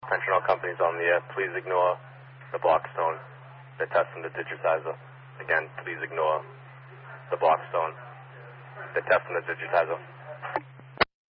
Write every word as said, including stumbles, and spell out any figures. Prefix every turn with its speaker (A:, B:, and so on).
A: Attention all companies on the air, please ignore the Blockstone. They're testing the digitizer. Again, please ignore the Blockstone. They're testing the digitizer.